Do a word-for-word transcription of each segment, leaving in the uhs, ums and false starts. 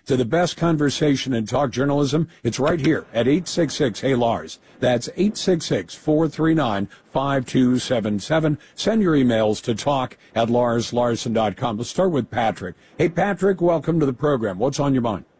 to the best conversation in talk journalism. It's right here at eight six six, hey Lars. That's eight six six, four three nine, five two seven seven. Send your emails to talk at lars larson dot com. Let's start with Patrick. Hey, Patrick, welcome to the program. What's on your mind?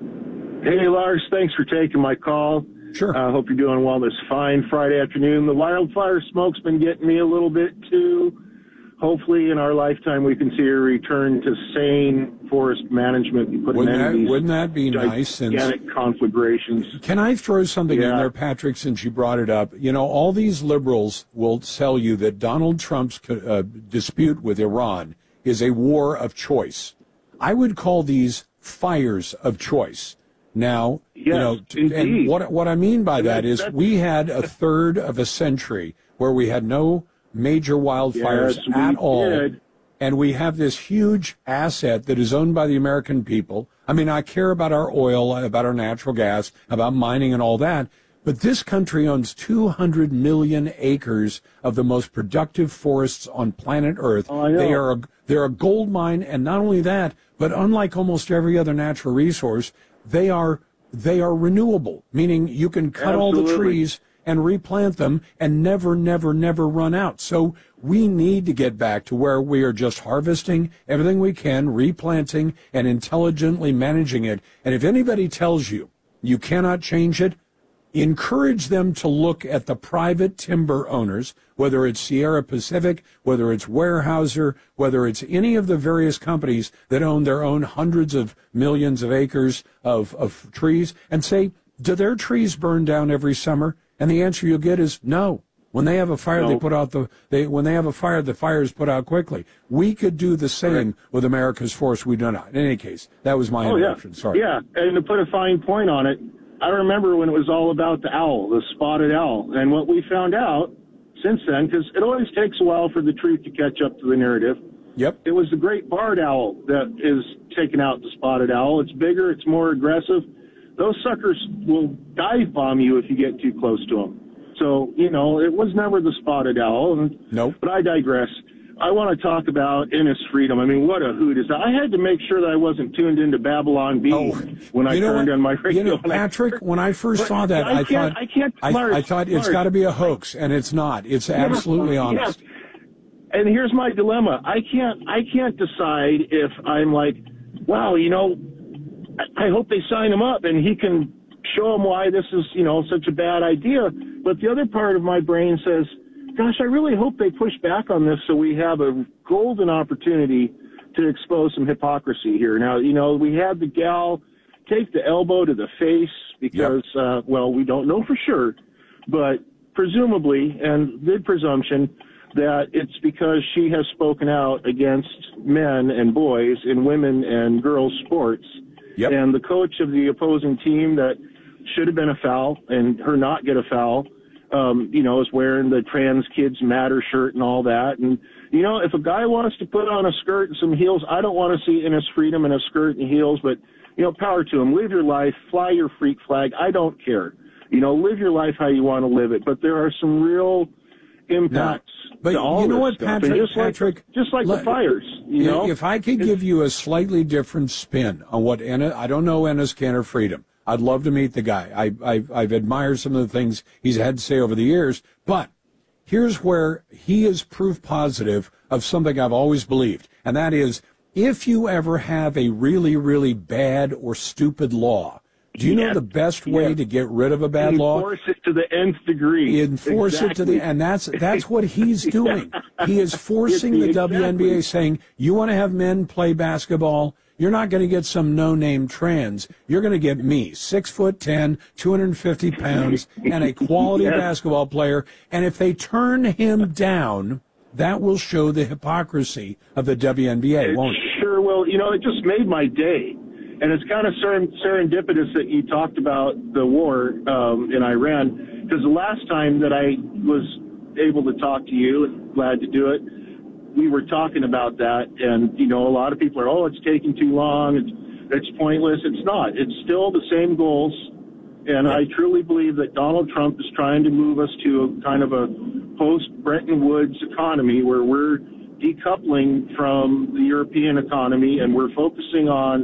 Hey, Lars, thanks for taking my call. Sure. I uh, hope you're doing well this fine Friday afternoon. The wildfire smoke's been getting me a little bit, too. Hopefully, in our lifetime, we can see a return to sane forest management and put wouldn't an end to that, these wouldn't that be nice? gigantic conflagrations. Can I throw something yeah. in there, Patrick, since you brought it up? You know, all these liberals will tell you that Donald Trump's uh, dispute with Iran is a war of choice. I would call these fires of choice. Now, yes, you know, indeed. and what what I mean by and that is we had a third of a century where we had no major wildfires yes, at all, did. and we have this huge asset that is owned by the American people. I mean, I care about our oil, about our natural gas, about mining and all that, but this country owns two hundred million acres of the most productive forests on planet Earth. Oh, I know. They are a, they're a gold mine, and not only that, but unlike almost every other natural resource, they are they are renewable, meaning you can cut Absolutely. all the trees and replant them and never, never, never run out. So we need to get back to where we are just harvesting everything we can, replanting, and intelligently managing it. And if anybody tells you you cannot change it, encourage them to look at the private timber owners, whether it's Sierra Pacific, whether it's Weyerhaeuser, whether it's any of the various companies that own their own hundreds of millions of acres of, of trees, and say, do their trees burn down every summer? And the answer you'll get is no. When they have a fire, no. they put out the, they, when they have a fire, the fire is put out quickly. We could do the same Correct. with America's forests. We do not. In any case, that was my oh, interruption. Yeah. Sorry. Yeah, and to put a fine point on it, I remember when it was all about the owl, the spotted owl. And what we found out since then, because it always takes a while for the truth to catch up to the narrative. Yep. It was the great barred owl that is taking out the spotted owl. It's bigger. It's more aggressive. Those suckers will dive bomb you if you get too close to them. So, you know, it was never the spotted owl. And, nope. But I digress. I want to talk about Ennis Freedom. I mean, what a hoot is that? I had to make sure that I wasn't tuned into Babylon B oh, when I turned on my radio. You know, Patrick, when I first saw that, I, I thought I, I, can't, I, Lars, I thought it's got to be a hoax, and it's not. It's yeah, absolutely honest. Yeah. And here's my dilemma. I can't I can't decide if I'm like, wow, you know, I, I hope they sign him up and he can show them why this is, you know, such a bad idea. But the other part of my brain says, gosh, I really hope they push back on this so we have a golden opportunity to expose some hypocrisy here. Now, you know, we had the gal take the elbow to the face because, yep. uh, well, we don't know for sure, but presumably, and good presumption, that it's because she has spoken out against men and boys in women and girls sports. Yep. And the coach of the opposing team that should have been a foul and her not get a foul, um, you know, is wearing the Trans Kids Matter shirt and all that. And, you know, if a guy wants to put on a skirt and some heels, I don't want to see Ennis Freedom in a skirt and heels, but, you know, power to him. Live your life. Fly your freak flag. I don't care. You know, live your life how you want to live it. But there are some real impacts. No, but to all you know this what, stuff. Patrick? Just Patrick, like, just like let, the fires, you know? If I could give you a slightly different spin on what Ennis, I don't know Ennis Cantor Freedom. I'd love to meet the guy. I, I, I've admired some of the things he's had to say over the years, but here's where he is proof positive of something I've always believed, and that is if you ever have a really, really bad or stupid law, do you yes. know the best way yes. to get rid of a bad law? Enforce it to the nth degree. Enforce exactly. it to the, and that's that's what he's doing. He is forcing the exactly. W N B A, saying, you want to have men play basketball? You're not going to get some no-name trans. You're going to get me, six foot ten, two hundred fifty pounds, and a quality yes. basketball player. And if they turn him down, that will show the hypocrisy of the W N B A, it won't it? Sure will. You know, it just made my day. And it's kind of serendipitous that you talked about the war um, in Iran, because the last time that I was able to talk to you, and glad to do it, we were talking about that. And, you know, a lot of people are, oh, it's taking too long, it's, it's pointless. It's not. It's still the same goals. And I truly believe that Donald Trump is trying to move us to a kind of a post-Bretton Woods economy where we're decoupling from the European economy and we're focusing on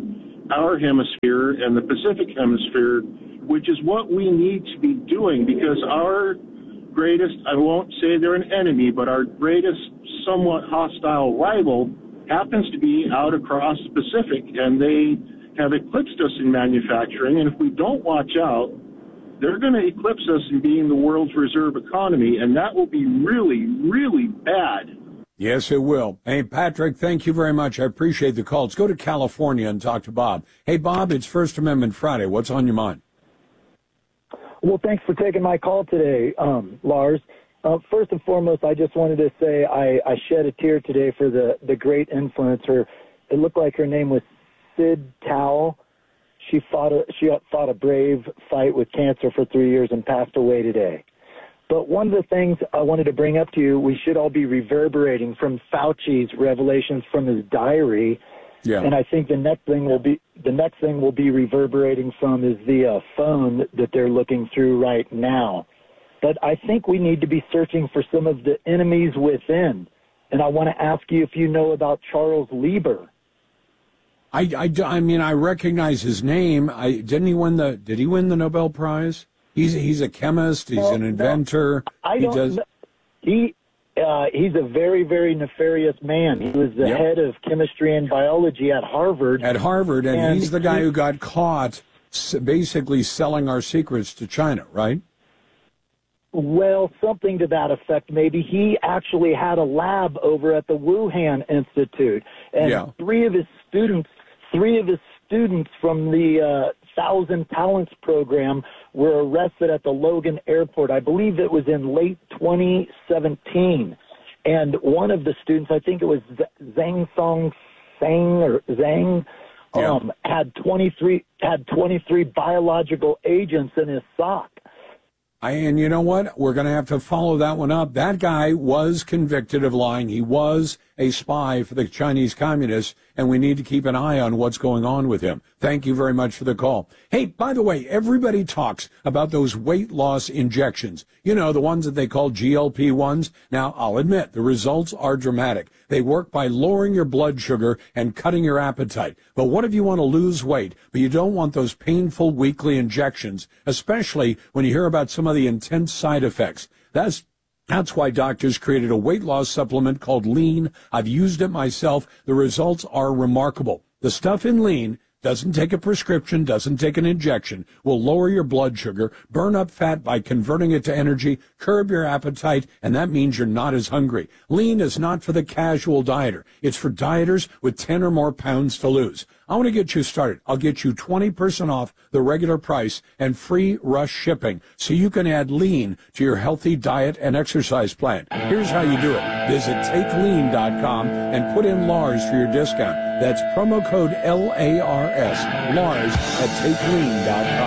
our hemisphere and the Pacific hemisphere, which is what we need to be doing, because our greatest, I won't say they're an enemy, but our greatest somewhat hostile rival happens to be out across the Pacific, and they have eclipsed us in manufacturing. And if we don't watch out, they're going to eclipse us in being the world's reserve economy, and that will be really, really bad. Yes, it will. Hey, Patrick, thank you very much. I appreciate the call. Let's go to California and talk to Bob. Hey, Bob, it's First Amendment Friday. What's on your mind? Well, thanks for taking my call today, um, Lars. Uh, first and foremost, I just wanted to say I, I shed a tear today for the, the great influencer. It looked like her name was Sid Towell. She fought a, she fought a brave fight with cancer for three years and passed away today. But one of the things I wanted to bring up to you, we should all be reverberating from Fauci's revelations from his diary. Yeah. And I think the next thing will be the next thing we'll be reverberating from is the uh, phone that they're looking through right now. But I think we need to be searching for some of the enemies within. And I want to ask you if you know about Charles Lieber. I, I, I mean, I recognize his name. I didn't he win the Did he win the Nobel Prize? He's he's a chemist. He's well, an inventor. No, I he don't does. Know. He uh, he's a very very nefarious man. He was the yep. head of chemistry and biology at Harvard. At Harvard, and, and he's the guy he, who got caught basically selling our secrets to China, right? Well, something to that effect, maybe. He actually had a lab over at the Wuhan Institute, and yeah. three of his students, three of his students from the uh, Thousand Talents program were arrested at the Logan Airport. I believe it was in late twenty seventeen. And one of the students, I think it was Zhang Song Sang or Zhang, yeah. um, had twenty-three had twenty-three biological agents in his sock. I, and you know what? We're going to have to follow that one up. That guy was convicted of lying. He was a spy for the Chinese communists, and we need to keep an eye on what's going on with him. Thank you very much for the call. Hey, by the way, everybody talks about those weight loss injections. You know, the ones that they call G L P ones. Now, I'll admit, the results are dramatic. They work by lowering your blood sugar and cutting your appetite. But what if you want to lose weight, but you don't want those painful weekly injections, especially when you hear about some of the intense side effects? That's That's why doctors created a weight loss supplement called Lean. I've used it myself. The results are remarkable. The stuff in Lean doesn't take a prescription, doesn't take an injection, will lower your blood sugar, burn up fat by converting it to energy, curb your appetite, and that means you're not as hungry. Lean is not for the casual dieter. It's for dieters with ten or more pounds to lose. I want to get you started. I'll get you twenty percent off the regular price and free rush shipping so you can add Lean to your healthy diet and exercise plan. Here's how you do it. Visit take lean dot com and put in Lars for your discount. That's promo code L A R S, Lars at take lean dot com.